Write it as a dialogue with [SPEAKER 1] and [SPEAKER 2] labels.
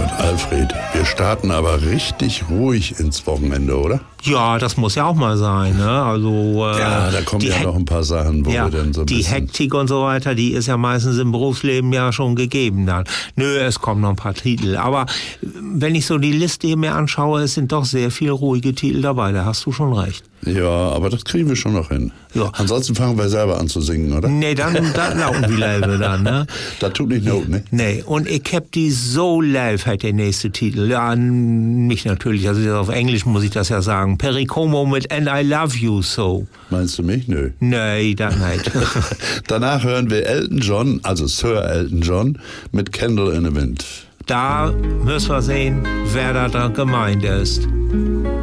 [SPEAKER 1] Gott, Alfred, wir starten aber richtig ruhig ins Wochenende, oder?
[SPEAKER 2] Ja, das muss ja auch mal sein, ne? Also
[SPEAKER 1] ja, da kommen ja noch ein paar Sachen, wo wir dann so ein
[SPEAKER 2] die
[SPEAKER 1] bisschen...
[SPEAKER 2] Hektik und so weiter, die ist ja meistens im Berufsleben ja schon gegeben dann. Nö, es kommen noch ein paar Titel. Aber wenn ich so die Liste hier mir anschaue, es sind doch sehr viele ruhige Titel dabei, da hast du schon recht.
[SPEAKER 1] Ja, aber das kriegen wir schon noch hin.
[SPEAKER 2] Ja.
[SPEAKER 1] Ansonsten fangen wir selber an zu singen, oder?
[SPEAKER 2] Nee, dann laufen die Leute dann, ne?
[SPEAKER 1] Das tut nicht not, ne?
[SPEAKER 2] Nee, und ich hab die so live, hat der nächste Titel. Ja, nicht natürlich, also auf Englisch muss ich das ja sagen. Pericomo mit And I Love You So.
[SPEAKER 1] Meinst du mich? Nö.
[SPEAKER 2] Nee, das nicht.
[SPEAKER 1] Danach hören wir Elton John, also Sir Elton John, mit Candle in the Wind.
[SPEAKER 2] Da müssen wir sehen, wer da gemeint ist.